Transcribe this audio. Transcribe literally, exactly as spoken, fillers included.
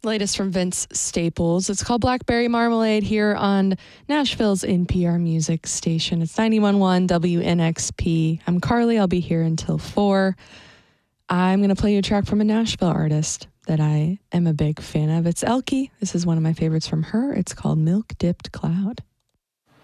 Latest from Vince Staples. It's called Blackberry Marmalade here on Nashville's N P R music station. It's ninety-one point one W N X P. I'm Carly. I'll be here until four. I'm going to play you a track from a Nashville artist that I am a big fan of. It's Elke. This is one of my favorites from her. It's called Milk Dipped Cloud.